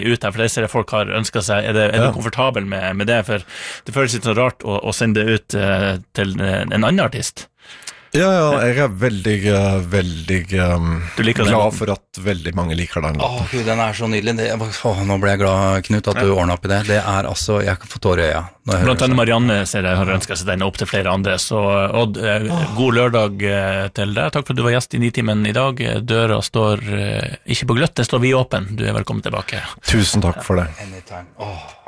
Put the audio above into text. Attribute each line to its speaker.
Speaker 1: ut her, for det ser jeg folk har ønsket seg. Er du komfortabel med det? For det føles litt så rart å sende det ut til en annen artist.
Speaker 2: Ja, jeg veldig glad for at veldig mange liker den låten.
Speaker 3: Gud, den så nydelig. Nå ble jeg glad, Knut, at du ordnet opp i det. Det altså, jeg får tårer i øya.
Speaker 1: Blant annet Marianne ser jeg har ønsket seg den opp til flere andre, så Odd, god lørdag til deg. Takk for at du var gjest i Nitimen i dag. Døra står ikke på gløtt, det står vi åpen. Du velkommen tilbake.
Speaker 2: Tusen takk for det.
Speaker 3: Anytime.